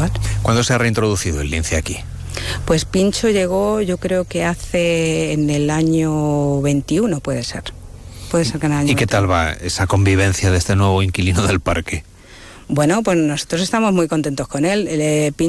lugar. ¿Cuándo se ha reintroducido el lince aquí? Pues Pincho llegó, yo creo que en el año 21, puede ser. Puede ser que en el año ¿Y qué 21. tal va esa convivencia de este nuevo inquilino del parque? Bueno, pues nosotros estamos muy contentos con él.